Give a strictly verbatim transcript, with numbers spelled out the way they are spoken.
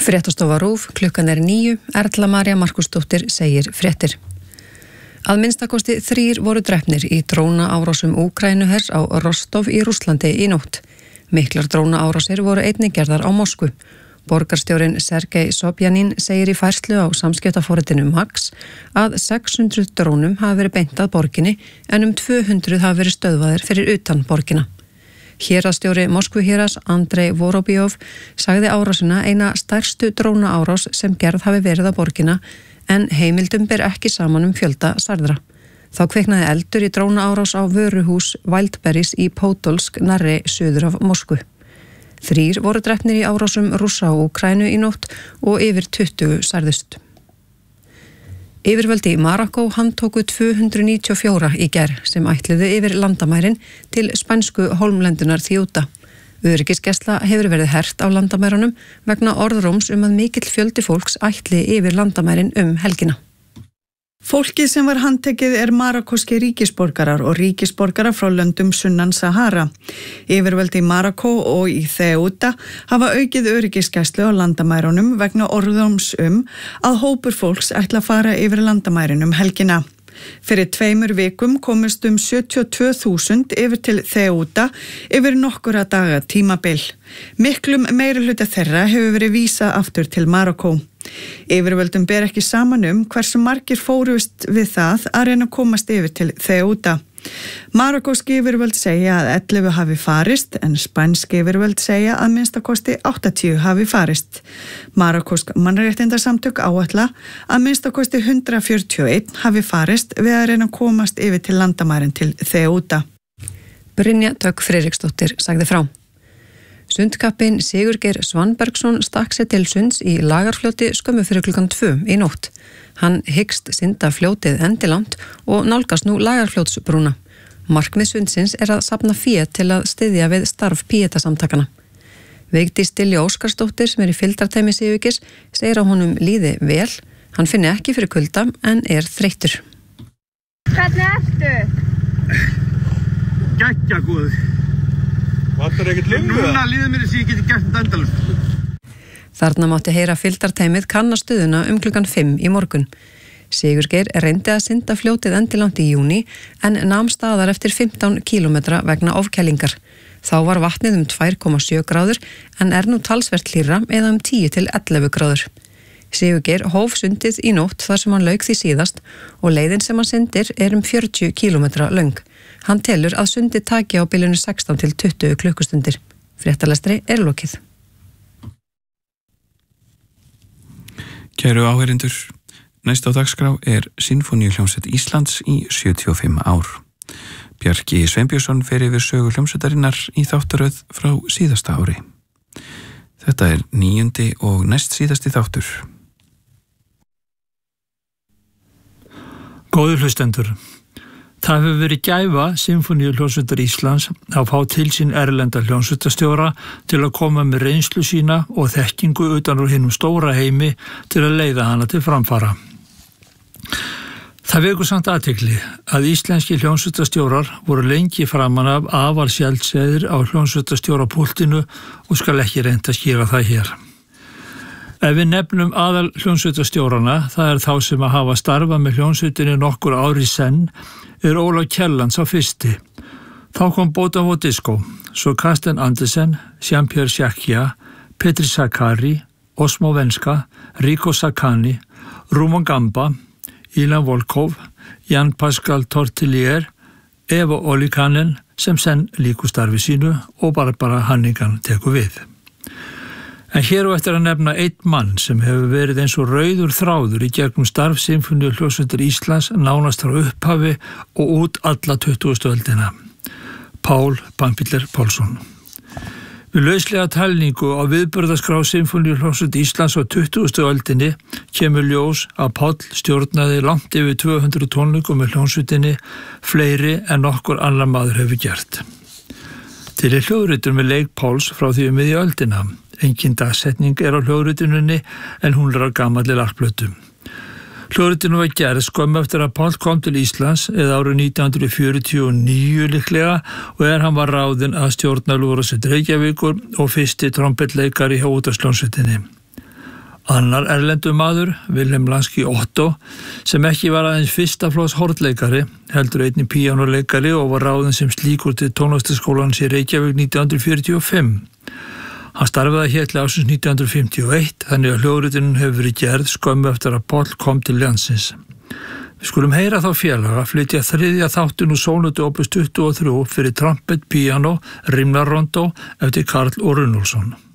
Fréttastofa RÚV, klukkan er níu, Erla María Markusdóttir segir fréttir. Að minnstakosti þrír voru drepnir í drónaárásum Úkraínuhers á Rostov í Rússlandi í nótt. Miklar drónaárásir voru einnig gerðar á Moskvu. Borgarstjórinn Sergei Sobjanin segir í færslu á samskiptaforritinu Max að sex hundruð drónum hafi verið beint að borginni en um tvö hundruð hafi verið stöðvaðir fyrir utan borgina. Héraðsstjóri Moskvuhéraðs Andrei Vorobjov sagði árásina eina stærstu drónaárás sem gerð hafi verið á borgina en heimildum ber ekki saman um fjölda særðra. Þá kviknaði eldur í drónaárás á vöruhús Wildberries í Podolsk nærri suður af Moskvu. Þrír voru drepnir í árásum Rússa og Úkraínu í nótt og yfir tuttugu særðust. Yfirvöld í Marokkó handtóku tvö hundruð níutíu og fjögur í gær sem ætluðu yfir landamærin til spænsku hólmlendunar Ceuta. Öryggisgæsla hefur verið hert á landamærunum vegna orðróms um að mikill fjöldi fólks ætli yfir landamærin um helgina. Fólkið sem var handtekið er marokkóski ríkisborgarar og ríkisborgarar frá löndum sunnan Sahara. Yfirvöld í Marokkó og í Ceuta hafa aukið öryggisgæslu á landamærunum vegna orðróms um að hópur fólks ætla að fara yfir landamærin um helgina. Fyrir tveimur vikum komust um sjötíu og tvö þúsund yfir til Ceuta yfir nokkura daga tímabil. Miklum meirihluta þeirra hefur verið vísað aftur til Marokkó. Yfirvöldum ber ekki saman um hversu margir fórust við það að reyna að komast yfir til Ceuta. Marokkóski yfirvöld segja að ellefu hafi farist en spænski yfirvöld segja að minnstakosti áttatíu hafi farist. Marokkósk mannréttindasamtök áætla að minnstakosti hundrað fjörutíu og eitt hafi farist við að reyna að komast yfir til landamærin til Ceuta. Brynja Dögg Friðriksdóttir sagði frá. Sundkappinn Sigurgeir Svanbergsson stakk sér til sunds í Lagarfljóti skömmu fyrir klukkan tvö í nótt. Hann hyggst synda fljótið endilangt og nálgast nú Lagarfljótsbrúna. Markmið sundsins er að safna fé til að styðja við starf Píetasamtakana. Vigdís Diljá Óskarsdóttir sem er í fylgdarteymi Sigurgeirs segir að honum líði vel. Hann finni ekki fyrir kulda en er þreyttur. Hvernig ertu? Gekkja góð. Vantar ekkert lungu? Núna líður mér þess að ég geti gert þetta endalaust. Þarna mátti heyra fylgdarteymið kanna stöðuna um klukkan fimm í morgun. Sigurgeir reyndi að synda fljótið endilangt í júní en nam staðar eftir fimmtán kílómetra vegna ofkælingar. Þá var vatnið um tvö komma sjö gráður en er nú talsvert hlýrra eða um tíu til ellefu gráður. Sigurgeir hóf sundið í nótt þar sem hann lauk því síðast og leiðin sem hann syndir er um fjörutíu kílómetra löng. Hann telur að sundið taki á bilinu sextán til tuttugu klukkustundir. Fréttalestri er lokið. Kæru áheyrendur, næst á dagskrá er Sinfóníuhljómsveit Íslands í sjötíu og fimm ár. Bjarki Sveinbjörnsson fer yfir sögu hljómsveitarinnar í þáttaröð frá síðasta ári. Þetta er níundi og næst síðasti þáttur. Góður hlustendur. Það hefur verið gæfa Sinfóníuhljómsveitar Íslands að fá til sín erlenda hljómsveitarstjóra til að koma með reynslu sína og þekkingu utan úr hinum stóra heimi til að leiða hana til framfara. Það vekur samt athygli að íslenski hljómsveitarstjórar voru lengi framan af afar sjaldséðir á hljómsveitarstjórapúltinu og skal ekki reynt að skýra það hér. Ef við nefnum aðal hljómsveitarstjórana, það er þá sem að hafa starfað með hljómsveitinni nokkur ári senn, er Ólaf Kjellans á fyrsti. Þá kom Bótafó Disco, svo Karsten Andersen, Jean-Pierre Jacquia, Petri Sakari, Osmo Venska, Rico Sakani, Ruman Gamba, Ilan Volkov, Jan Pascal Tortelier, Eva Olikanen sem senn líku starfi sínu og Barbara Hannigan tekur við. En hér og eftir að nefna einn mann sem hefur verið eins og rauður þráður í gegnum starf Sinfóníuhljómsveitar Íslands nánast frá upphafi og út alla tuttugustu öldina. Pál Bambiller Pálsson. Við lauslega talningu á viðburðaskrá Sinfóníuhljómsveitar Íslands á tuttugustu öldinni kemur ljós að Páll stjórnaði langt yfir tvö hundruð tónleikum með hljómsveitinni, fleiri en nokkur annar maður hefur gert. Til er hljóðritur með leik Páls frá því um miðja öldina. Engin dagsetning er á hljóðrituninni en hún er á gamalli larplötu. Hljóðritinu var gerð skömmu eftir að Páll kom til Íslands eða árið nítján hundruð fjörutíu og níu líklega og er hann var ráðinn að stjórna Lúðrasveit Reykjavíkur og fyrsti trompetleikari hjá útvarpshljómsveitinni. Annar erlendur maður, Vilhelm Lansky Otto, sem ekki var aðeins fyrsta flokks hornleikari, heldur einnig píanóleikari og var ráðinn sem slíkur til tónlistarskólans í Reykjavík nítján hundruð fjörutíu og fimm. Hann starfaði hér til ársins nítján hundruð fimmtíu og eitt, þannig að hljóðritunin hefur verið gerð skömmu eftir að Páll kom til landsins. Við skulum heyra þá félaga flytja þriðja þáttinn úr sónutu opus tuttugu og þrjú fyrir trompet, píanó, rimlarrondó eftir Karl O. Runólfsson.